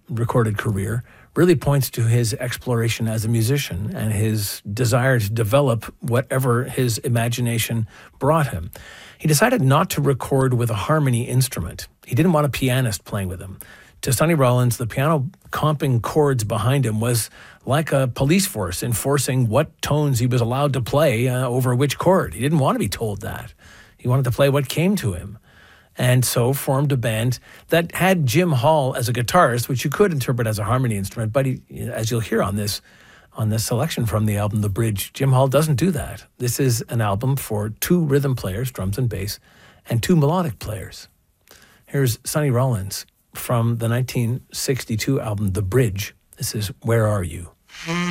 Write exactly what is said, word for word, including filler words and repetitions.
recorded career really points to his exploration as a musician and his desire to develop whatever his imagination brought him. He decided not to record with a harmony instrument. He didn't want a pianist playing with him. To Sonny Rollins, the piano comping chords behind him was like a police force enforcing what tones he was allowed to play uh, over which chord. He didn't want to be told that. He wanted to play what came to him. And so formed a band that had Jim Hall as a guitarist, which you could interpret as a harmony instrument, but he, as you'll hear on this on this selection from the album The Bridge, Jim Hall doesn't do that. This is an album for two rhythm players, drums and bass, and two melodic players. Here's Sonny Rollins from the nineteen sixty-two album The Bridge. This is Where Are You?